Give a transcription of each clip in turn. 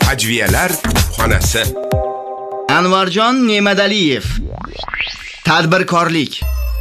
Hajviyalar xonasi. Anvarjon Ne'madaliyev. Tadbirkorlik.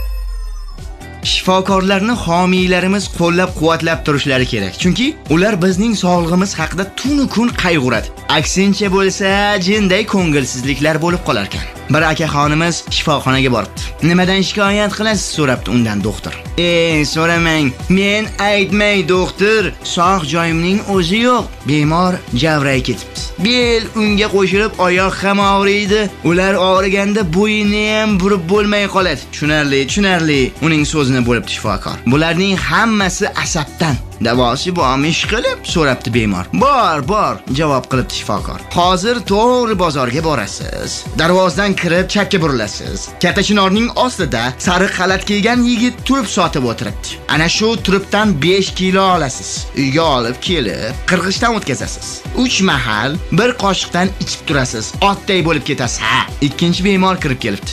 Shifokorlarni homiylarimiz qo'llab-quvvatlab turishlari kerak. Chunki ular bizning sog'lig'imiz haqida tunu kun qayg'uradi. Aksincha bo'lsa, jinday ko'ngilsizliklar bo'lib qolar ekan. Bir akaxonimiz shifoxonaga boribdi. Nimadan shikoyat qilasiz so'rabdi undan doktor. So'ramang. Men aytmay doktor, sog' joyimning o'zi yo'q. Bemor javray ketibdi. Bel unga qo'shilib oyoq ham og'riydi. Ular og'riganda bo'yini ham burib bo'lmay qoladi. Tushunarli. Uning so'zini bo'libdi shifokor. Bularning hammasi asabdan. Davosi bormi ishqilib so'rabdi bemor. Bor, javob qilibdi shifokor. Hozir to'g'ri bozorga borasiz. Darvozdan kirib chapga burilasiz. Katta chinorning ostida sariq xalat kiygan yigit turib sotib o'tiribdi. Ana shu turibdan 5 kilo olasiz. Uyga olib kelib, qirg'ichdan o'tkazasiz. 3 mahal bir qoshiqdan ichib turasiz. Otday bo'lib ketasiz. Ikkinchi bemor kirib kelibdi.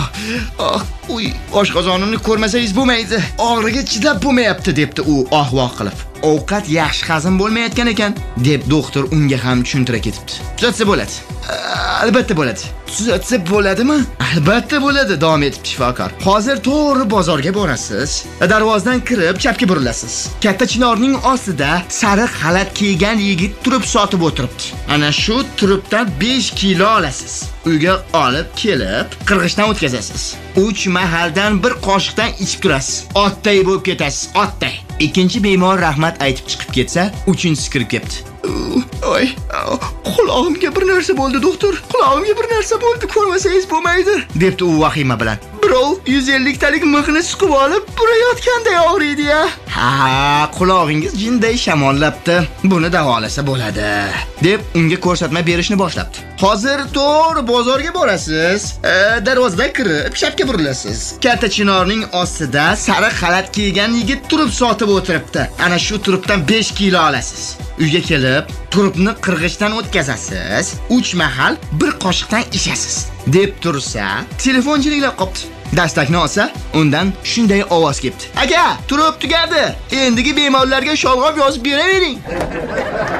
Uy, oshqozonimni ko'rmasangiz bo'lmaydi. Og'riga chidab bo'lmayapti, debdi u voh qilib. Ovqat yaxshi hazm bo'lmayotgan ekan, deb doktor unga ham tushuntira ketibdi. Tuzatsa bo'ladi. Albatta bo'ladi. Tuzatsa bo'ladimi? Albatta bo'ladi, davom etibdi shifokor. Hozir to'g'ri bozorga borasiz. Darvozdan kirib chapga burilasiz. Katta chinorning ostida sariq xalat kiygan yigit turib sotib o'tiribdi. Ana shu turibdan 5 kilo olasiz. Uyga olib kelib, qirg'ichdan o'tkazasiz. 3 mahaldan bir qoshiqdan ichib turasiz. Otday bo'lib ketasiz, otday. Ikkinchi bemor rahmat aytib chiqib ketsa, uchinchisi kirib kelibdi. Oy, qulog'imga bir narsa bo'ldi, doktor. Qulog'imga bir narsa bo'ldi, ko'rmasangiz bo'lmaydi, debdi u vahima bilan. Birov 150 talik mixni siqib olib, burayotganday og'riydi-ya. Qulog'ingiz jinday shamollabdi. Buni davolasa bo'ladi, deb unga ko'rsatma berishni boshlabdi. Hozir to'g'ri bozorga borasiz. Darvozadan kirib, chapga burilasiz. Katta chinorning ostida sariq xalat kiygan yigit turib sotib o'tiribdi. Ana shu turibdan 5 kilo olasiz. Uyga kelib, turibni qirg'ichdan o'tkazasiz. 3 mahal bir qoshiqdan ichasiz, deb tursa, telefon jiringlab qopti. Dastakni olsa, undan shunday ovoz kelibdi. Aka, turib tugadi. Endigi bemorlarga sholg'om yozib beravering.